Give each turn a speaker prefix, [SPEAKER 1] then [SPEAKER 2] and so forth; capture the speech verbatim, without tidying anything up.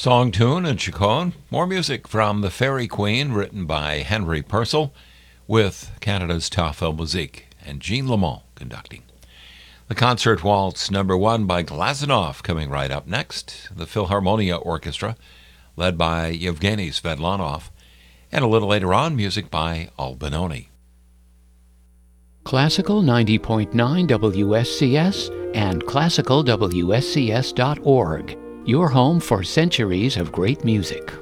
[SPEAKER 1] Song, tune, and chaconne. More music from The Fairy Queen, written by Henry Purcell, with Canada's Tafel Musique and Jean Lamont conducting. The Concert Waltz number one by Glazunov coming right up next. The Philharmonia Orchestra, led by Yevgeny Svedlanov. And a little later on, music by Albinoni.
[SPEAKER 2] Classical ninety point nine W S C S and classical W S C S dot org. Your home for centuries of great music.